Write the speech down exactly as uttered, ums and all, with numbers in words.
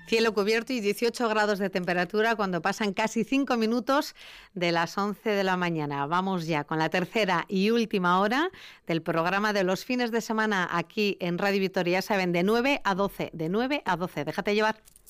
Cielo cubierto y dieciocho grados de temperatura cuando pasan casi cinco minutos de las once de la mañana. Vamos ya con la tercera y última hora del programa de los fines de semana aquí en Radio Vitoria. Ya saben, de nueve a doce, de nueve a doce. Déjate llevar.